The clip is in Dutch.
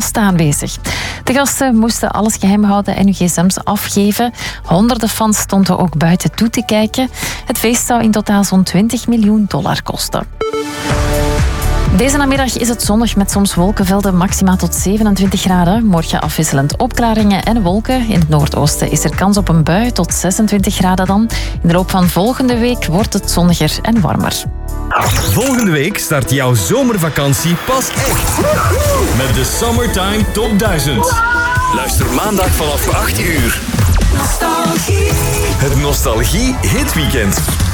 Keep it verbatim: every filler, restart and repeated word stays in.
gasten aanwezig. De gasten moesten alles geheim houden en hun gsm's afgeven. Honderden fans stonden ook buiten toe te kijken. Het feest zou in totaal zo'n twintig miljoen dollar kosten. Deze namiddag is het zonnig met soms wolkenvelden, maxima tot zevenentwintig graden. Morgen afwisselend opklaringen en wolken. In het noordoosten is er kans op een bui tot zesentwintig graden dan. In de loop van volgende week wordt het zonniger en warmer. Volgende week start jouw zomervakantie pas echt. Met de Summertime Top duizend. Luister maandag vanaf acht uur. Nostalgie. Het Nostalgie Hitweekend.